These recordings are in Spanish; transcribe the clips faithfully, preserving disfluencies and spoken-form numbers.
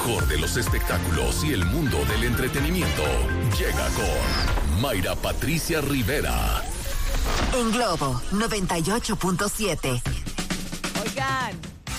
mejor de los espectáculos y el mundo del entretenimiento llega con Mayra Patricia Rivera. En Globo noventa y ocho punto siete. Oigan,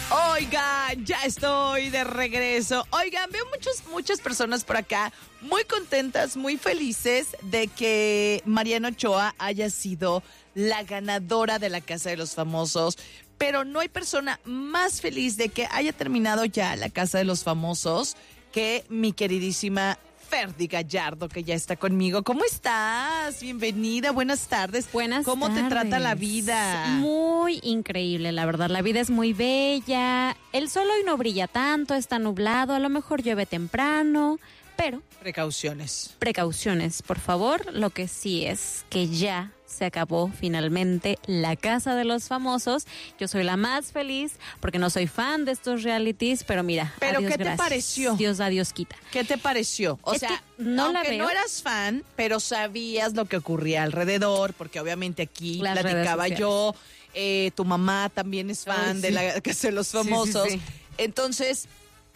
oigan, ya estoy de regreso. Oigan, veo muchos, muchas personas por acá muy contentas, muy felices de que Mariana Ochoa haya sido la ganadora de la Casa de los Famosos. Pero no hay persona más feliz de que haya terminado ya la Casa de los Famosos que mi queridísima Ferdy Gallardo, que ya está conmigo. ¿Cómo estás? Bienvenida, buenas tardes. Buenas ¿Cómo tardes. te trata la vida? Muy increíble, la verdad. La vida es muy bella. El sol hoy no brilla tanto, está nublado, a lo mejor llueve temprano, pero... Precauciones. Precauciones, por favor. Lo que sí es que ya se acabó finalmente la Casa de los Famosos. Yo soy la más feliz porque no soy fan de estos realities, pero mira, ¿Pero adiós, qué te gracias. pareció? Dios da, Dios quita. ¿Qué te pareció? O Es sea, que no la aunque veo. no eras fan, pero sabías lo que ocurría alrededor, porque obviamente aquí Las platicaba redes yo, eh, tu mamá también es fan Ay, de sí. la Casa de los Sí, sí, Famosos. sí. Entonces,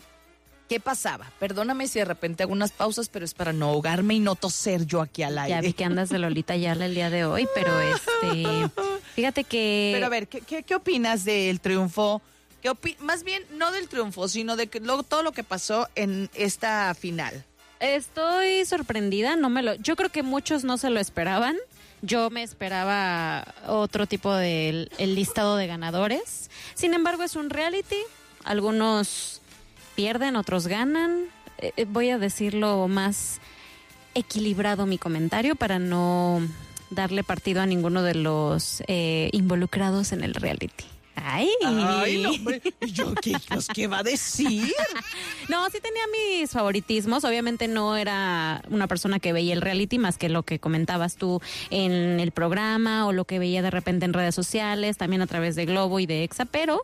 ¿qué pasaba? Perdóname si de repente hago unas pausas, pero es para no ahogarme y no toser yo aquí al aire. Ya vi que andas de Lolita Ayala el día de hoy, pero este, fíjate que... Pero a ver, ¿qué, qué, qué opinas del triunfo? ¿Qué opi- Más bien, no del triunfo, sino de que luego todo lo que pasó en esta final. Estoy sorprendida, no me lo, yo creo que muchos no se lo esperaban. Yo me esperaba otro tipo de el listado de ganadores. Sin embargo, es un reality. Algunos pierden, otros ganan. Eh, voy a decirlo más equilibrado mi comentario para no darle partido a ninguno de los eh, involucrados en el reality. Ay, Ay, no, hombre. ¿Y yo qué, pues, qué va a decir? No, sí tenía mis favoritismos. Obviamente no era una persona que veía el reality más que lo que comentabas tú en el programa o lo que veía de repente en redes sociales, también a través de Globo y de Exa, pero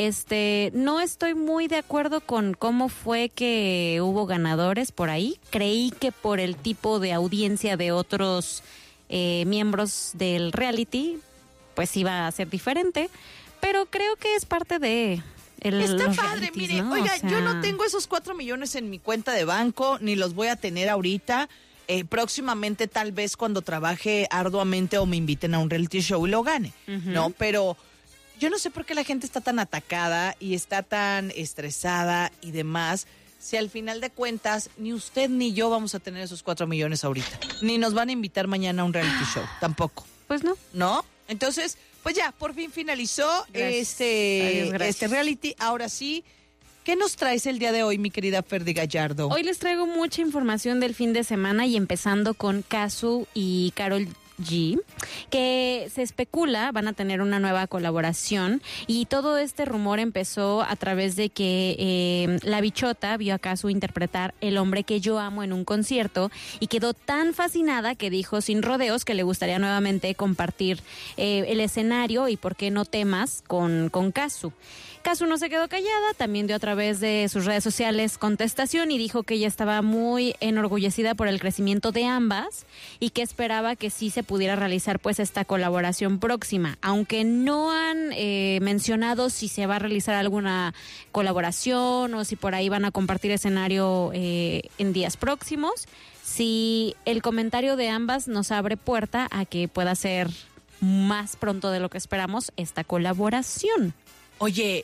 este no estoy muy de acuerdo con cómo fue que hubo ganadores por ahí. Creí que por el tipo de audiencia de otros eh, miembros del reality, pues iba a ser diferente. Pero creo que es parte de el, Está los padre, realities, mire, ¿no? oiga, O sea, yo no tengo esos cuatro millones en mi cuenta de banco, ni los voy a tener ahorita. Eh, próximamente, tal vez cuando trabaje arduamente o me inviten a un reality show y lo gane, Uh-huh. ¿no? Pero yo no sé por qué la gente está tan atacada y está tan estresada y demás, si al final de cuentas ni usted ni yo vamos a tener esos cuatro millones ahorita. Ni nos van a invitar mañana a un reality show, tampoco. Pues no. ¿No? Entonces, pues ya, por fin finalizó Gracias. este, Adiós, gracias. este reality. Ahora sí, ¿qué nos traes el día de hoy, mi querida Ferdy Gallardo? Hoy les traigo mucha información del fin de semana y empezando con Kazu y Karol G, que se especula van a tener una nueva colaboración y todo este rumor empezó a través de que eh, la bichota vio a Kazu interpretar El hombre que yo amo en un concierto y quedó tan fascinada que dijo sin rodeos que le gustaría nuevamente compartir eh, el escenario y por qué no temas con, con Kazu. Kazu no se quedó callada, también dio a través de sus redes sociales contestación y dijo que ella estaba muy enorgullecida por el crecimiento de ambas y que esperaba que sí se pudiera realizar pues esta colaboración próxima, aunque no han eh, mencionado si se va a realizar alguna colaboración o si por ahí van a compartir escenario eh, en días próximos. Si el comentario de ambas nos abre puerta a que pueda ser más pronto de lo que esperamos esta colaboración. Oye,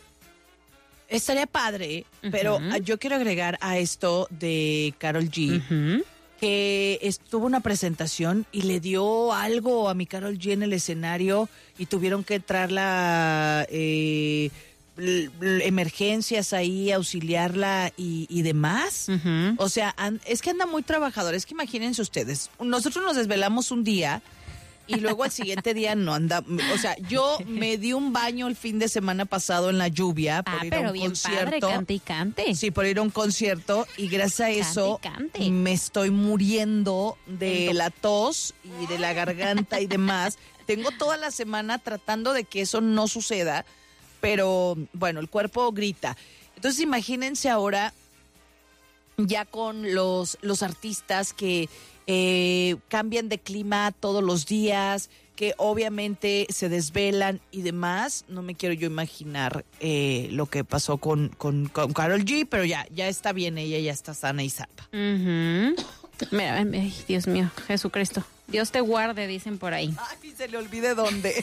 estaría padre, Uh-huh. pero yo quiero agregar a esto de Karol G, Uh-huh. que estuvo una presentación y le dio algo a mi Karol G en el escenario y tuvieron que traerla, eh, l- l- emergencias ahí, auxiliarla y, y demás. Uh-huh. O sea, an- es que anda muy trabajador. Es que imagínense ustedes, nosotros nos desvelamos un día y luego al siguiente día no anda. O sea, yo me di un baño el fin de semana pasado en la lluvia por Ah, ir a pero un bien concierto. padre, cante y cante. Sí, por ir a un concierto y gracias a eso Cante y cante. me estoy muriendo de Ento- la tos y de la garganta y demás. Tengo toda la semana tratando de que eso no suceda, pero bueno, el cuerpo grita. Entonces imagínense ahora ya con los, los artistas que eh, cambian de clima todos los días, que obviamente se desvelan y demás. No me quiero yo imaginar eh, lo que pasó con, con, con Karol G, pero ya, ya está bien, ella ya está sana y salva. Uh-huh. Mira, ay, Dios mío, Jesucristo. Dios te guarde, dicen por ahí. Ay, se le olvide dónde.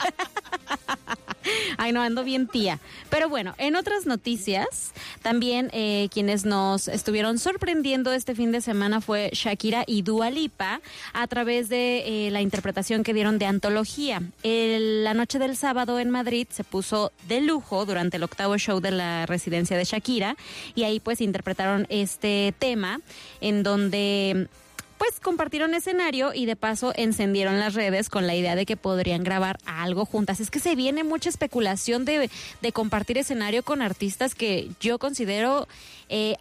Ay, no, ando bien tía. Pero bueno, en otras noticias, también eh, quienes nos estuvieron sorprendiendo este fin de semana fue Shakira y Dua Lipa a través de eh, la interpretación que dieron de Antología. El, la noche del sábado en Madrid se puso de lujo durante el octavo show de la residencia de Shakira y ahí pues interpretaron este tema en donde pues compartieron escenario y de paso encendieron las redes con la idea de que podrían grabar algo juntas. Es que se viene mucha especulación de, de compartir escenario con artistas que yo considero eh,